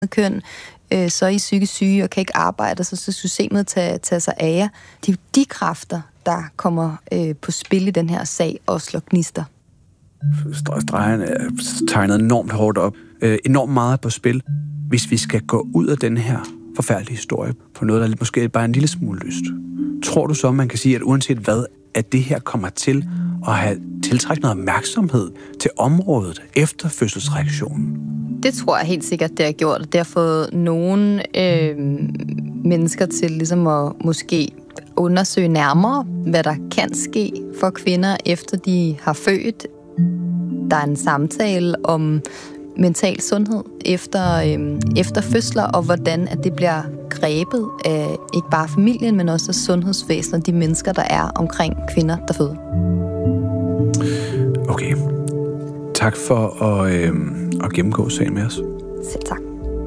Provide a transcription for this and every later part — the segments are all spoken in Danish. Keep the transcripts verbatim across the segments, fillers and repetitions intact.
køn, øh, så er I psykisk syge og kan ikke arbejde, så skal systemet tage, tage sig af jer. Det er jo de kræfter, der kommer øh, på spil i den her sag, og slår gnister. Stregerne er tegnet enormt hårdt op. Øh, enormt meget på spil. Hvis vi skal gå ud af den her forfærdelige historie på noget, der måske bare er en lille smule lyst. Tror du så, man kan sige, at uanset hvad, at det her kommer til at have tiltrækket noget opmærksomhed til området efter fødselsreaktionen? Det tror jeg helt sikkert, det har gjort. Det har fået nogle øh, mennesker til ligesom at måske undersøge nærmere, hvad der kan ske for kvinder, efter de har født. Der er en samtale om mental sundhed efter, øh, efter fødsler, og hvordan at det bliver grebet af ikke bare familien, men også af sundhedsvæsenet, de mennesker, der er omkring kvinder, der føder. Okay. Tak for at, øh, at gennemgå sagen med os. Selv tak.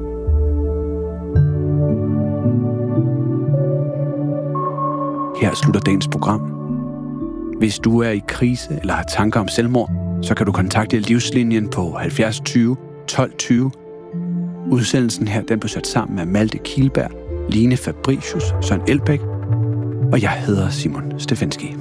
Her slutter dagens program. Hvis du er i krise eller har tanker om selvmord, så kan du kontakte Livslinjen på halvfjerds tyve tolv tyve. Udsendelsen her, den blev sat sammen af Malte Kielberg, Line Fabricius, Søren Elbæk, og jeg hedder Simon Stefanski.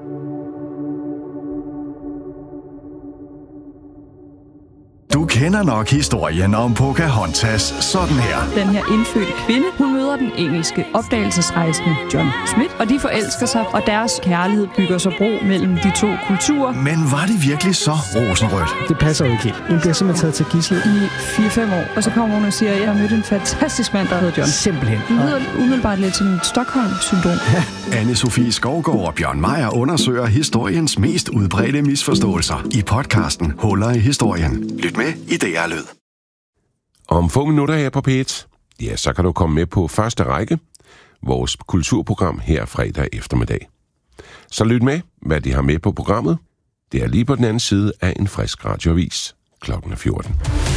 Du kender nok historien om Pocahontas sådan her. Den her indfødte kvinde, hun møder den engelske opdagelsesrejsende John Smith, og de forelsker sig, og deres kærlighed bygger sig bro mellem de to kulturer. Men var det virkelig så rosenrødt? Det passer jo ikke helt. Hun bliver simpelthen taget til gidsel i fire fem år, og så kommer hun og siger, at jeg har mødt en fantastisk mand, der hedder John. Simpelthen. Det lyder umiddelbart lidt som et Stockholm-syndrom. Ja. Anne-Sophie Skovgaard og Bjørn Meier undersøger historiens mest udbredte misforståelser i podcasten Huller i historien. Lyt med i D R Lyd. Om få minutter her på P et, ja, så kan du komme med på første række, vores kulturprogram her fredag eftermiddag. Så lyt med, hvad de har med på programmet. Det er lige på den anden side af en frisk radioavis klokken fjorten.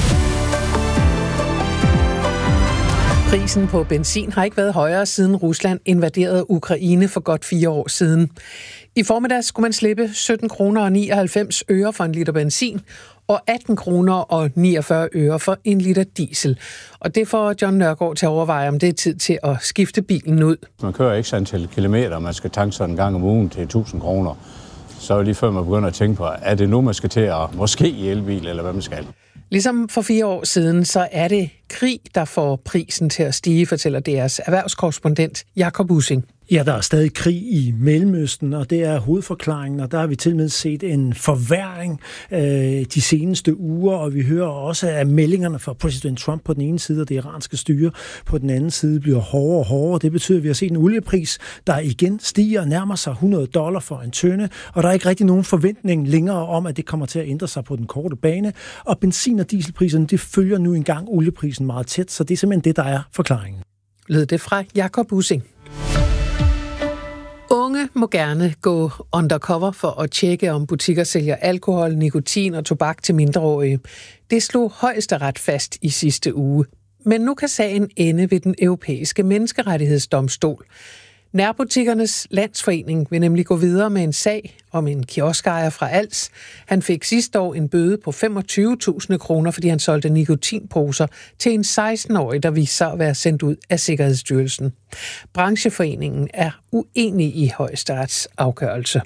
Prisen på benzin har ikke været højere, siden Rusland invaderede Ukraine for godt fire år siden. I formiddag skulle man slippe sytten kroner og nioghalvfems øre for en liter benzin, og atten kroner og niogfyrre øre for en liter diesel. Og det får John Nørgaard til at overveje, om det er tid til at skifte bilen ud. Man kører ikke antal kilometer, man skal tanke sådan en gang om ugen til tusind kroner. Så er det lige før man begynder at tænke på, er det nu, man skal til at måske i elbil, eller hvad man skal? Ligesom for fire år siden, så er det krig, der får prisen til at stige, fortæller D R's erhvervskorrespondent Jakob Ussing. Ja, der er stadig krig i Mellemøsten, og det er hovedforklaringen, og der har vi til med set en forværring øh, de seneste uger, og vi hører også, at meldingerne fra præsident Trump på den ene side, og det iranske styre på den anden side, bliver hårdere og hårdere. Det betyder, at vi har set en oliepris, der igen stiger og nærmer sig hundrede dollar for en tønde, og der er ikke rigtig nogen forventning længere om, at det kommer til at ændre sig på den korte bane, og benzin- og dieselpriserne, det følger nu engang olieprisen meget tæt, så det er simpelthen det, der er forklaringen. Lød det fra Jakob Ussing. Unge må gerne gå undercover for at tjekke, om butikker sælger alkohol, nikotin og tobak til mindreårige. Det slog Højesteret fast i sidste uge. Men nu kan sagen ende ved den europæiske menneskerettighedsdomstol. Nærbutikkernes Landsforening vil nemlig gå videre med en sag om en kioskejer fra Als. Han fik sidste år en bøde på femogtyve tusind kroner, fordi han solgte nikotinposer til en seksten-årig, der viste sig at være sendt ud af Sikkerhedsstyrelsen. Brancheforeningen er uenig i Højesterets afgørelse.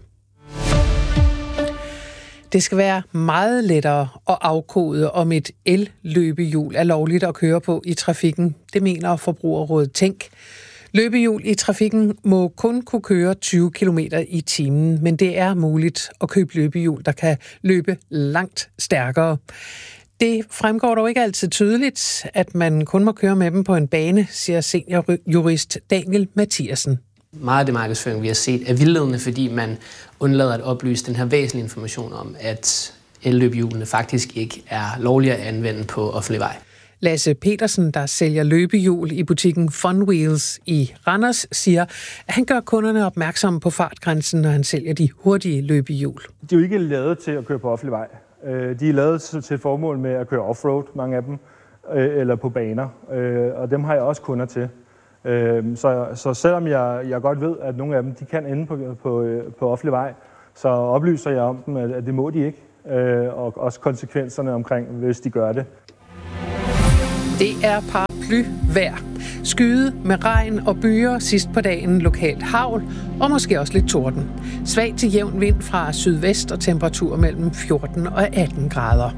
Det skal være meget lettere at afkode, om et el-løbehjul er lovligt at køre på i trafikken. Det mener Forbrugerrådet Tænk. Løbehjul i trafikken må kun kunne køre tyve kilometer i timen, men det er muligt at købe løbehjul, der kan løbe langt stærkere. Det fremgår dog ikke altid tydeligt, at man kun må køre med dem på en bane, siger seniorjurist Daniel Mathiasen. Meget af det markedsføring, vi har set, er vildledende, fordi man undlader at oplyse den her væsentlige information om, at elløbehjulene faktisk ikke er lovlige at anvende på offentlig vej. Lasse Petersen, der sælger løbehjul i butikken Fun Wheels i Randers, siger, at han gør kunderne opmærksomme på fartgrænsen, når han sælger de hurtige løbehjul. De er jo ikke lavet til at køre på offentlig vej. De er lavet til formål med at køre offroad, mange af dem, eller på baner, og dem har jeg også kunder til. Så, så selvom jeg, jeg godt ved, at nogle af dem de kan ende på, på, på offentlig vej, så oplyser jeg om dem, at det må de ikke, og også konsekvenserne omkring, hvis de gør det. Det er paraplyvejr. Skyde med regn og byer, sidst på dagen lokalt hagl og måske også lidt torden. Svag til jævn vind fra sydvest og temperatur mellem fjorten og atten grader.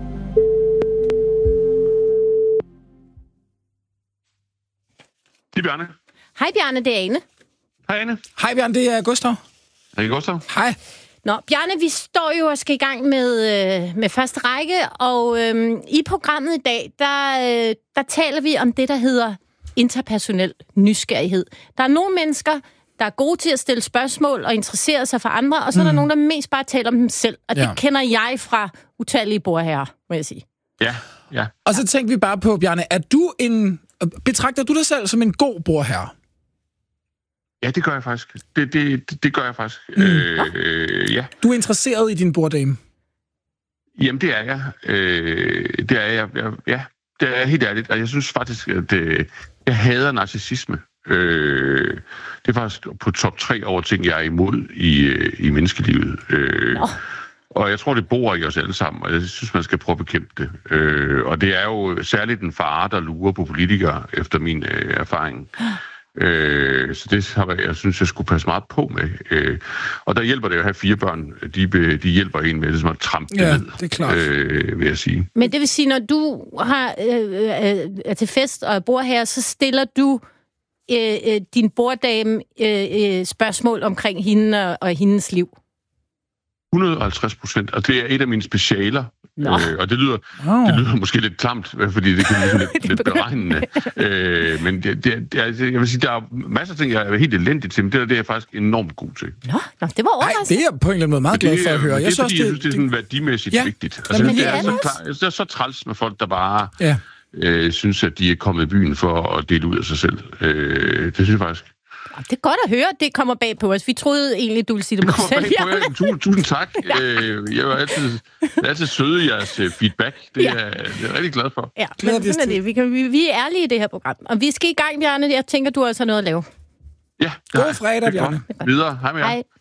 Det er Bjarne. Hej Bjarne, det er Ane. Hej Ane. Hej Bjarne, det er Gustav. Hej Gustav. Hej. Nå, Bjarne, vi står jo og skal i gang med, øh, med første række, og øh, i programmet i dag, der, øh, der taler vi om det, der hedder interpersonel nysgerrighed. Der er nogle mennesker, der er gode til at stille spørgsmål og interessere sig for andre, og så mm. er der nogen, der mest bare taler om dem selv. Og det ja. kender jeg fra utallige bordherrer, må jeg sige. Ja, ja. Og så tænker vi bare på, Bjarne, er du en, betragter du dig selv som en god bordherre? Ja, det gør jeg faktisk. Det, det, det, det gør jeg faktisk. Mm. Øh, ja. Du er interesseret i din borddame? Jamen, det er jeg. Øh, det er jeg. jeg. Ja, det er helt ærligt. Og jeg synes faktisk, at øh, jeg hader narcissisme. Øh, det er faktisk på top tre over ting, jeg er imod i, øh, i menneskelivet. Øh, oh. Og jeg tror, det bor i os alle sammen, og jeg synes, man skal prøve at bekæmpe det. Øh, og det er jo særligt den fare, der lurer på politikere, efter min øh, erfaring. Øh, så det har jeg synes, jeg skulle passe meget på med. Øh, og der hjælper det jo at have fire børn. De, de hjælper en med det, som at trampe ja, ned, det er klart. Øh, vil jeg sige. Men det vil sige, når du har, øh, er til fest og bor her, så stiller du øh, øh, din borddame øh, øh, spørgsmål omkring hende og, og hendes liv? et hundrede og halvtreds procent, og det er et af mine specialer. Øh, og det lyder, oh. det lyder måske lidt klamt, fordi det kan blive lidt, lidt beregnende. øh, men det, det, det, jeg vil sige, der er masser af ting, jeg er helt elendig til, men det der det er jeg faktisk enormt god til. Nå, nå det var overraskende. Nej, det er jeg på en eller anden måde meget glad for at høre. Det er, jeg fordi, også, jeg synes, det er sådan værdimæssigt ja. vigtigt. Altså, det, det, er så klar, det er så træls med folk, der bare ja. øh, synes, at de er kommet i byen for at dele ud af sig selv. Øh, det synes jeg faktisk. Det er godt at høre, det kommer bag på os. Vi troede egentlig, du ville sige det mod selv. Det kommer bag på jer. Tusind tak. ja. Jeg er altid, jeg er altid søde i jeres feedback. Det er, ja. det er jeg rigtig glad for. Ja, men sådan er det. Vi, kan, vi, vi er ærlige i det her program. Og vi skal i gang, Bjarne. Jeg tænker, du også har noget at lave. Ja. God fredag, Bjarne. Videre. Hej med jer. Hej.